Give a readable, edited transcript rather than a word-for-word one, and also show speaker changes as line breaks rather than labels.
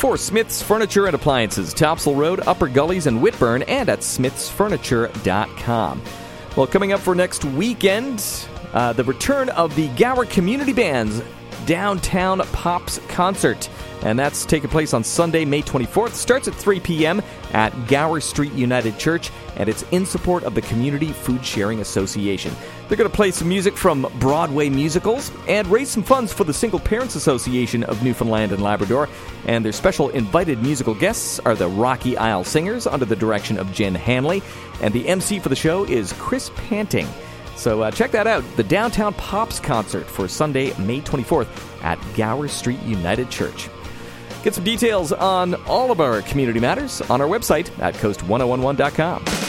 for Smith's Furniture and Appliances, Topsail Road, Upper Gullies, and Whitburn, and at smithsfurniture.com. Well, coming up for next weekend, the return of the Gower Community Band's Downtown Pops Concert. And that's taking place on Sunday, May 24th. Starts at 3 p.m. at Gower Street United Church, and it's in support of the Community Food Sharing Association. They're going to play some music from Broadway musicals and raise some funds for the Single Parents Association of Newfoundland and Labrador. And their special invited musical guests are the Rocky Isle Singers under the direction of Jen Hanley. And the MC for the show is Chris Panting. So check that out, the Downtown Pops Concert for Sunday, May 24th at Gower Street United Church. Get some details on all of our community matters on our website at coast1011.com.